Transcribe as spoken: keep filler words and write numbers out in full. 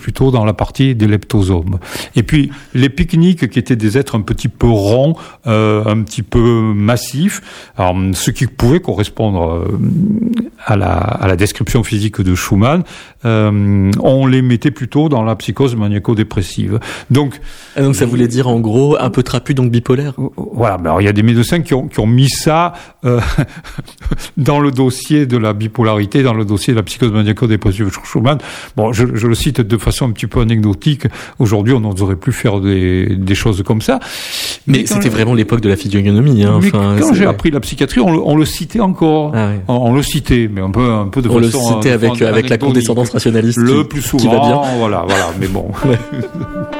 plutôt dans la partie des leptosomes. Et puis les pycniques, qui étaient des êtres un petit peu ronds, euh, un petit peu massifs, alors, ce qui pouvait correspondre euh, à la, à la description physique de Schumann, euh, on les mettait plutôt dans la psychose maniaco-dépressive. Donc, ah donc ça voulait dire en gros un peu trapu, donc bipolaire. Voilà, ben alors il y a des médecins qui ont, qui ont mis ça euh, dans le dossier de la bipolarité, dans le dossier de la psychose maniaco-dépressive Schumann. Bon, je, je le cite de façon un petit peu anecdotique. Aujourd'hui, on n'oserait plus faire des, des choses comme ça. Mais, mais c'était je... vraiment l'époque de la physiognomie. Hein. Mais enfin, quand c'est... j'ai appris la psychiatrie, on le, on le citait encore. Ah, oui. on, on le citait, mais un peu, un peu de on façon... On le citait avec, avec la condescendance rationaliste le qui, plus souvent, qui va bien. Voilà, voilà, mais bon...